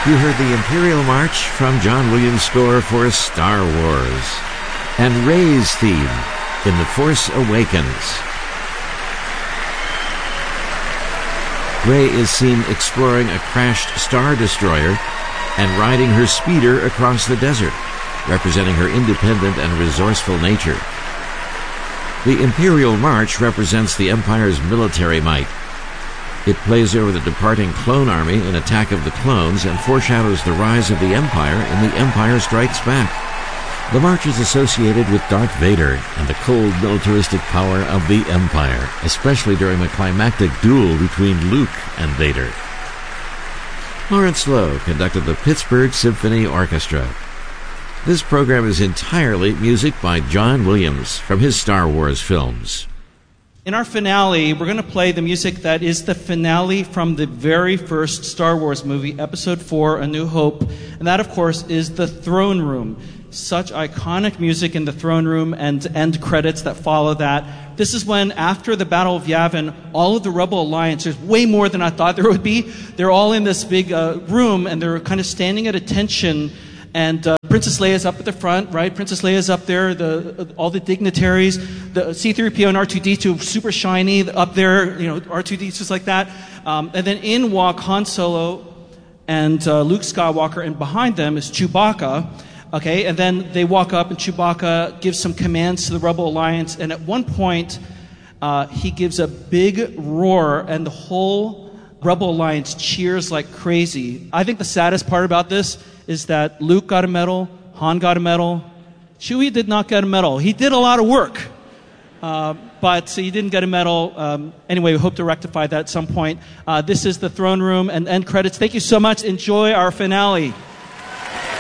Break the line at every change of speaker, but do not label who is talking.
You heard the Imperial March from John Williams' score for Star Wars, and Rey's theme in The Force Awakens. Rey is seen exploring a crashed Star Destroyer and riding her speeder across the desert, representing her independent and resourceful nature. The Imperial March represents the Empire's military might. It plays over the departing clone army in Attack of the Clones and foreshadows the rise of the Empire in The Empire Strikes Back. The march is associated with Darth Vader and the cold militaristic power of the Empire, especially during the climactic duel between Luke and Vader. Lawrence Lowe conducted the Pittsburgh Symphony Orchestra. This program is entirely music by John Williams from his Star Wars films.
In our finale, we're going to play the music that is the finale from the very first Star Wars movie, Episode 4, A New Hope. And that, of course, is the Throne Room. Such iconic music in the Throne Room and end credits that follow that. This is when, after the Battle of Yavin, all of the Rebel Alliance, there's way more than I thought there would be. They're all in this big room, and they're kind of standing at attention. And Princess Leia's up at the front, right? Princess Leia's up there, all the dignitaries, the C-3PO and R2-D2 super shiny up there, R2-D2 just like that. And then in walk Han Solo and Luke Skywalker, and behind them is Chewbacca. Okay, and then they walk up and Chewbacca gives some commands to the Rebel Alliance, and at one point he gives a big roar and the whole Rebel Alliance cheers like crazy. I think the saddest part about this is that Luke got a medal, Han got a medal, Chewie did not get a medal. He did a lot of work, but he didn't get a medal. Anyway, we hope to rectify that at some point. This is the Throne Room and end credits. Thank you so much. Enjoy our finale.